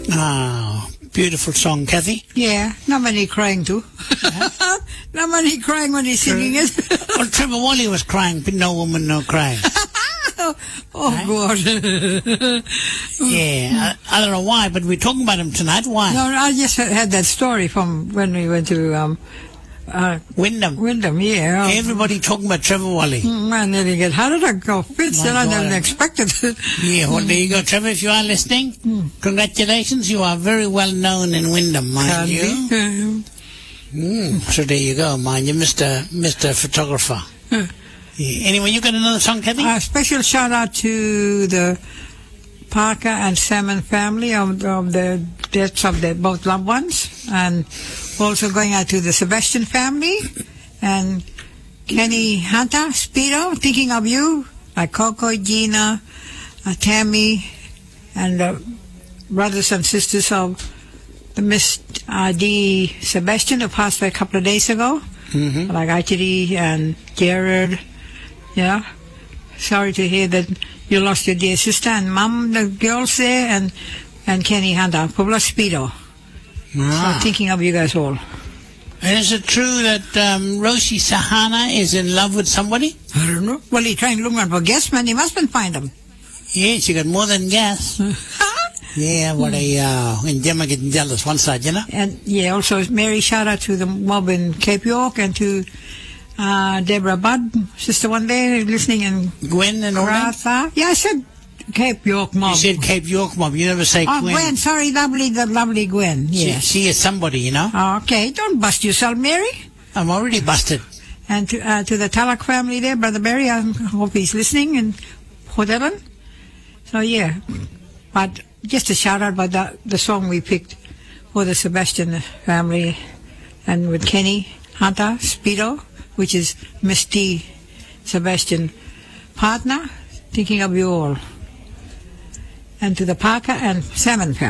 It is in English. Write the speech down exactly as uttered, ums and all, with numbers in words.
Oh, beautiful song, Kathy. Yeah, not many crying too. Yeah. Not many crying when he's singing it. Well, Trevor Wally was crying, but no woman, no crying. oh, Right? God. Yeah, I, I don't know why, but we're talking about him tonight. Why? No, I just had that story from when we went to um, uh, Wyndham. Wyndham, yeah. Everybody talking about Trevor Wally. Mm, Man, then you get, how did I go fits My that I God. didn't expect it. Yeah, well, there you go, Trevor. If you are listening, congratulations. You are very well known in Wyndham, mind you. Candy. Mm, so there you go, mind you, Mister Mister Photographer. Yeah. Anyway, you got another song, Kathy? A special shout out to the Parker and Salmon family of, of the deaths of their both loved ones, and also going out to the Sebastian family and Kenny Hunter, Speedo, thinking of you, like Coco, Gina, uh, Tammy, and uh, brothers and sisters of the Miss uh, D. Sebastian, who passed away a couple of days ago, Mm-hmm. like Achiri and Jared. Yeah, sorry to hear that you lost your dear sister and mum, the girls there, and and Kenny Hunter, Pueblo Speedo. Ah. So thinking of you guys all. And is it true that um, Roshi Sahana is in love with somebody? I don't know. Well, he trying to look for guests, man. He must find them. Yeah, she got more than gas. Yeah, what a, uh, and Gemma getting jealous one side, you know? And yeah, also Mary, shout out to the mob in Cape York and to uh, Deborah Budd, sister one there, listening in Gwen and all that? Karatha. Yeah, I said Cape York mob. You said Cape York mob, you never say oh, Gwen. Gwen. Sorry, lovely, the lovely Gwen. She, Yeah. she is somebody, you know? Okay, don't bust yourself, Mary. I'm already busted. And to, uh, to the Talak family there, Brother Barry, I hope he's listening in Port Ellen. So, yeah. But just a shout out about the, the song we picked for the Sebastian family and with Kenny Hunter, Speedo, which is Miss T. Sebastian partner, thinking of you all. And to the Parker and Salmon family.